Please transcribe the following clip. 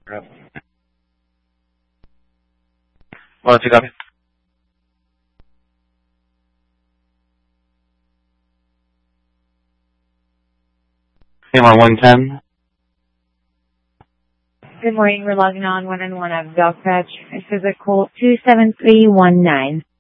102, copy. CMR 110. Good morning. We're logging on one-on-one of Dog Patch. This is a call 27319.